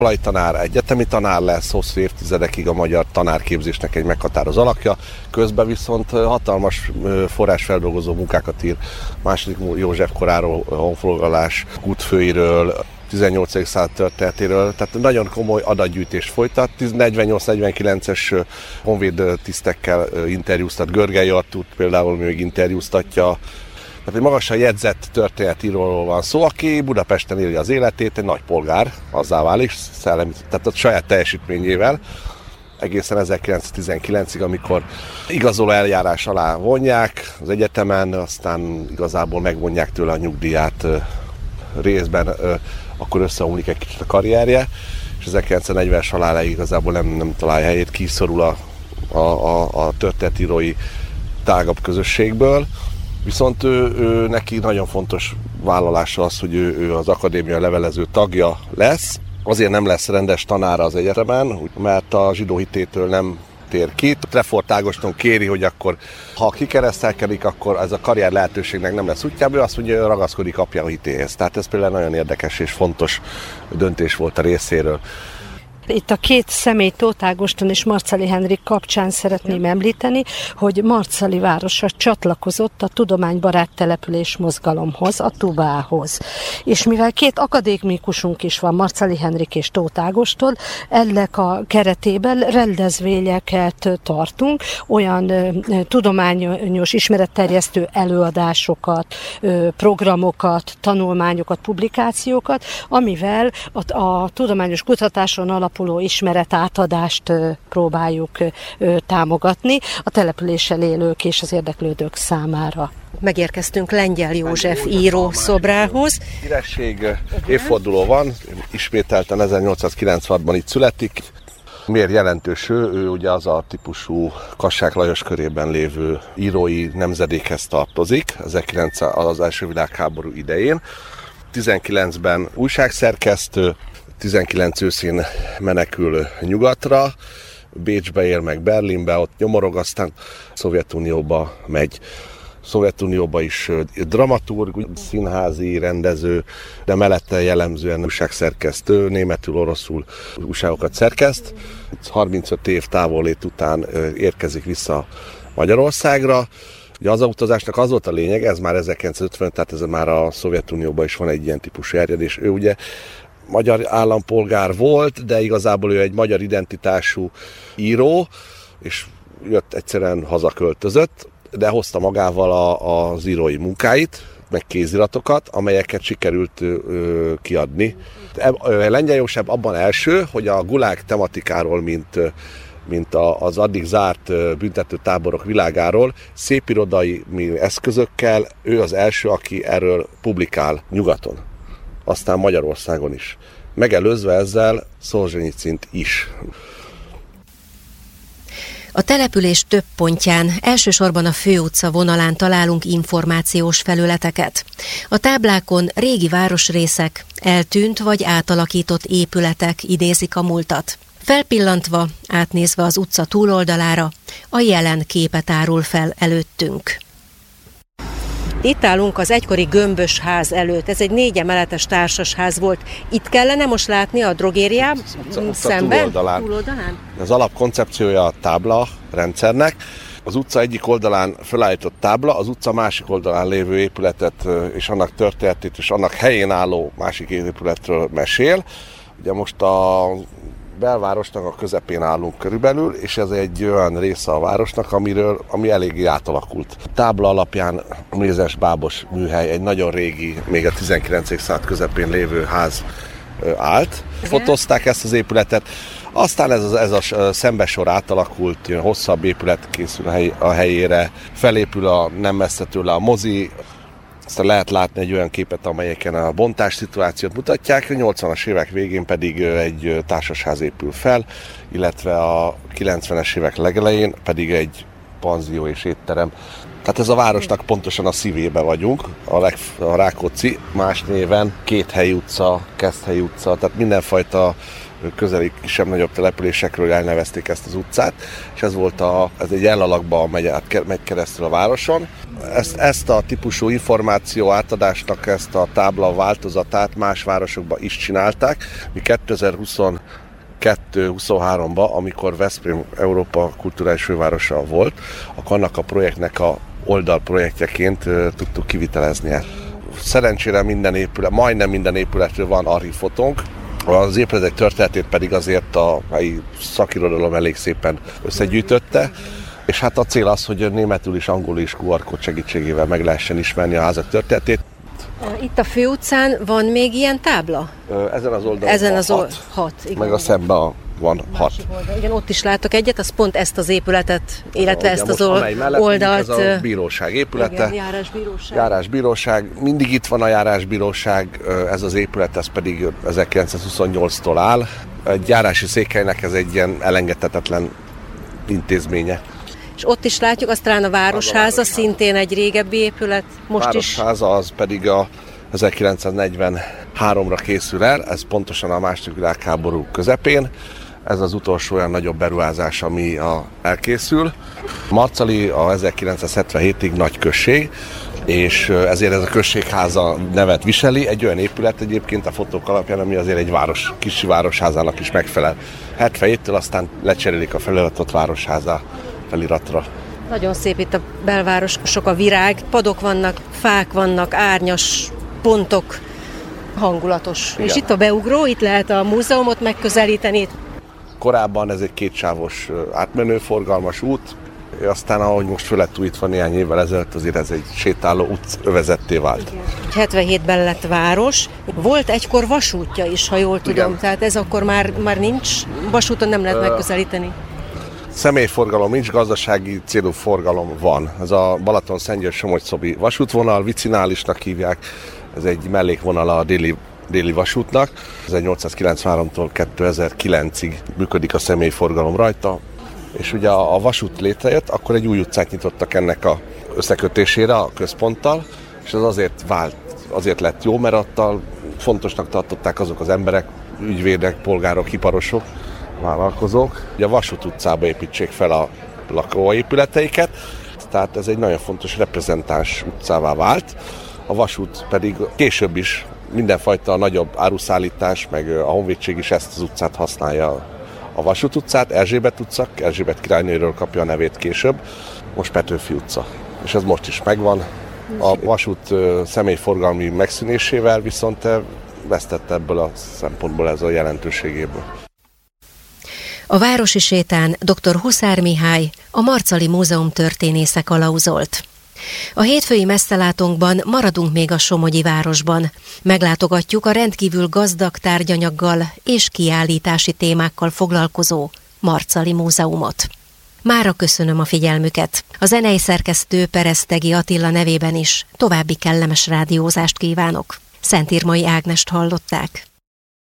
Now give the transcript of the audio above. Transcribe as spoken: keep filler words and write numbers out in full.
Olajtanár, egyetemi tanár lesz, hosszú évtizedekig a magyar tanárképzésnek egy meghatározó alakja, közben viszont hatalmas forrásfeldolgozó munkákat ír második József koráról, honfoglalás útfőiről, tizennyolcadik század történetéről, tehát nagyon komoly adatgyűjtést folytat. negyvennyolc-negyvenkilences honvéd tisztekkel interjúztat, Görgei Artúrt például még interjúztatja. Tehát egy magasan jegyzett történetíróról van szó, aki Budapesten írja az életét, egy nagy polgár, azzá válik, szellemi, tehát a saját teljesítményével, egészen ezerkilencszáztizenkilencig, amikor igazoló eljárás alá vonják az egyetemen, aztán igazából megvonják tőle a nyugdíját részben, akkor összeomlik egy kicsit a karrierje, és ezerkilencszáznegyvenes haláláig igazából nem, nem találja helyét, kiszorul a, a, a, a történetírói tágabb közösségből. Viszont ő, ő, neki nagyon fontos vállalása az, hogy ő, ő az akadémia levelező tagja lesz. Azért nem lesz rendes tanára az egyetemen, mert a zsidó hitétől nem tér ki. Trefort Ágoston kéri, hogy akkor, ha kikeresztelkedik, akkor ez a karrier lehetőségnek nem lesz útjában, ő azt mondja, hogy ragaszkodik apja hitéhez. Tehát ez például nagyon érdekes és fontos döntés volt a részéről. Itt a két személy, Tóth Ágoston és Marczali Henrik kapcsán szeretném említeni, hogy Marczali városa csatlakozott a tudománybarát település mozgalomhoz, a Tubához. És mivel két akadémikusunk is van, Marczali Henrik és Tóth Ágoston, ennek a keretében rendezvényeket tartunk, olyan ö, tudományos ismeretterjesztő előadásokat, ö, programokat, tanulmányokat, publikációkat, amivel a, a tudományos kutatáson alapuló ismeretátadást próbáljuk támogatni a településsel élők és az érdeklődők számára. Megérkeztünk Lengyel József író szobrához. Híresség évforduló van, ismételten ezernyolcszázkilencvenhatban itt születik. Miért jelentős ő? Ő ugye az a típusú Kassák Lajos körében lévő írói nemzedékhez tartozik, az első világháború idején. tizenkilencben újságszerkesztő, tizenkilenc őszén menekül nyugatra, Bécsbe él meg Berlinbe, ott nyomorog, aztán Szovjetunióba megy. Szovjetunióba is dramaturg, színházi rendező, de mellette jellemzően újságszerkesztő, németül, oroszul újságokat szerkeszt. harmincöt év távollét után érkezik vissza Magyarországra. Ugye az a utazásnak az volt a lényeg, ez már ezerkilencszázötven, tehát ez már a Szovjetunióban is van egy ilyen típusú erjedés. Ő ugye magyar állampolgár volt, de igazából ő egy magyar identitású író, és jött egyszerűen hazaköltözött, de hozta magával a, az írói munkáit, meg kéziratokat, amelyeket sikerült ö, kiadni. Lengyel József abban első, hogy a gulág tematikáról, mint, mint a, az addig zárt büntetőtáborok világáról szépirodai eszközökkel ő az első, aki erről publikál nyugaton. Aztán Magyarországon is. Megelőzve ezzel Szolzsenyicint is. A település több pontján, elsősorban a főutca vonalán találunk információs felületeket. A táblákon régi városrészek, eltűnt vagy átalakított épületek idézik a múltat. Felpillantva, átnézve az utca túloldalára, a jelen képet árul fel előttünk. Itt állunk az egykori gömbös ház előtt. Ez egy négy emeletes társasház volt. Itt kellene most látni a drogériá szemben? Túloldalán. túloldalán? Az alapkoncepciója a tábla rendszernek. Az utca egyik oldalán felállított tábla, az utca másik oldalán lévő épületet és annak történetét és annak helyén álló másik épületről mesél. Ugye most a belvárosnak a közepén állunk körülbelül, és ez egy olyan része a városnak, amiről, ami eléggé átalakult. A tábla alapján a Mézes Bábos műhely, egy nagyon régi, még a tizenkilencedik század közepén lévő ház állt. Fotózták ezt az épületet, aztán ez, ez a szembesor átalakult, ilyen hosszabb épület készül a, hely, a helyére, felépül a nem messze tőle a mozi, aztán lehet látni egy olyan képet, amelyeken a bontás szituációt mutatják, a nyolcvanas évek végén pedig egy társasház épül fel, illetve a kilencvenes évek legelején pedig egy panzió és étterem. Tehát ez a városnak pontosan a szívébe vagyunk, a, leg, a Rákóczi, más néven Kéthelyi utca, Keszthelyi utca, tehát mindenfajta közeli kisebb-nagyobb településekről elnevezték ezt az utcát, és ez volt a, ez egy elalakba megy, át, megy keresztül a városon. Ezt, ezt a típusú információ átadásnak ezt a tábla változatát más városokban is csinálták. Mi kétezer-huszonkettő huszonháromban, amikor Veszprém Európa kulturális fővárosa volt, akkor annak a projektnek a oldalprojektjeként tudtuk kivitelezni. Szerencsére minden épület, majdnem minden épületről van archívfotónk, az épületek történetét pedig azért a helyi szakirodalom elég szépen összegyűjtötte, és hát a cél az, hogy németül és angolul is kú er kód segítségével meg lehessen ismerni a házak történetét. Itt a főutcán van még ilyen tábla? Ezen az oldalon Ezen van az hat, old, hat igen. meg a szemben van hat. Igen, ott is látok egyet, az pont ezt az épületet, illetve a, ezt az oldalt. Ez a bíróság épülete. Igen, járásbíróság. Járásbíróság. Mindig itt van a járásbíróság, ez az épület, ez pedig ezerkilencszázhuszonnyolctól áll. Egy járási székhelynek ez egy ilyen elengedhetetlen intézménye. És ott is látjuk, azt talán a Városháza, szintén egy régebbi épület. Most Városháza is. az pedig a ezerkilencszáznegyvenháromra készül el, ez pontosan a második világháború közepén. Ez az utolsó olyan nagyobb beruházás, ami a, elkészül. Marcali a ezerkilencszázhetvenhétig nagy község, és ezért ez a községháza nevet viseli. Egy olyan épület egyébként a fotók alapján, ami azért egy város, kicsi városházának is megfelel. hetvenhéttől aztán lecserélik a feliratot Városháza feliratra. Nagyon szép itt a belváros, sok a virág, padok vannak, fák vannak, árnyas pontok, hangulatos. Igen. És itt a beugró, itt lehet a múzeumot megközelíteni. Korábban ez egy kétsávos átmenő forgalmas út, aztán ahogy most föl lett újítva néhány évvel ezelőtt, azért ez egy sétáló út övezetté vált. Igen. hetvenhétben lett város, volt egykor vasútja is, ha jól tudom, igen. Tehát ez akkor már, már nincs, vasúton nem lehet Ö... megközelíteni. Személyforgalom nincs, gazdasági célú forgalom van. Ez a Balaton-Szentgyörgy-Somogy-Szobi vasútvonal, vicinálisnak hívják, ez egy mellékvonala a déli, déli vasútnak. ezernyolcszázkilencvenháromtól kétezer-kilencig működik a személyforgalom rajta, és ugye a, a vasút létrejött, akkor egy új utcát nyitottak ennek a összekötésére a központtal, és ez azért vált, azért lett jó, mert attal fontosnak tartották azok az emberek, ügyvédek, polgárok, iparosok, vállalkozók, hogy a Vasút utcába építsék fel a lakóépületeiket, tehát ez egy nagyon fontos reprezentáns utcává vált. A vasút pedig később is mindenfajta nagyobb áruszállítás, meg a honvédség is ezt az utcát használja, a Vasút utcát, Erzsébet utca, Erzsébet királynőről kapja a nevét később, most Petőfi utca, és ez most is megvan. A vasút személyforgalmi megszűnésével viszont vesztett ebből a szempontból ez a jelentőségéből. A városi sétán dr. Huszár Mihály, a Marcali Múzeum történésze kalauzolt. A hétfői messzelátónkban maradunk még a somogyi városban. Meglátogatjuk a rendkívül gazdag tárgyanyaggal és kiállítási témákkal foglalkozó Marcali Múzeumot. Mára köszönöm a figyelmüket. A zenei szerkesztő Peresztegi Attila nevében is további kellemes rádiózást kívánok. Szentírmai Ágnest hallották.